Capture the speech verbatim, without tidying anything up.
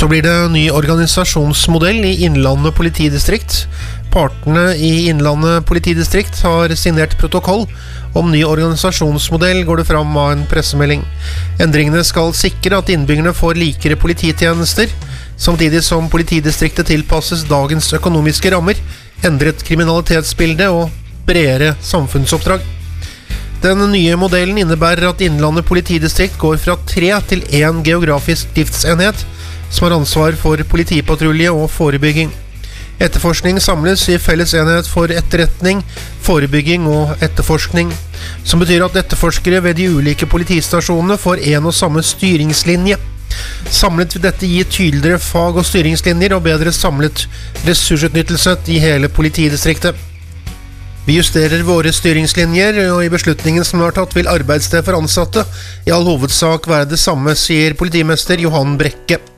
Så blir det ny organisasjonsmodell i Innlandet politidistrikt. Partene i Innlandet politidistrikt har signert protokoll om ny organisasjonsmodell, går det fram av en pressemelding. Endringene skal sikre at innbyggerne får likere polititjenester, samtidig som politidistriktet tilpasses dagens økonomiske rammer, endret kriminalitetsbilde og bredere samfunnsoppdrag. Den nye modellen innebærer at Innlandet politidistrikt går fra tre til en geografisk driftsenhet, som har ansvar for politipatrulje og forebygging. Etterforskning samles i felles enhet for etterretning, forebygging og etterforskning, som betyr at etterforskere ved de ulike politistasjonene får en og samme styringslinje. Samlet vil dette gi tydeligere fag- og styringslinjer og bedre samlet ressursutnyttelse i hele politidistriktet. Vi justerer våre styringslinjer, og i beslutningen som er tatt vil arbeidssted for ansatte i all hovedsak være det samme, sier politimester Johan Brekke.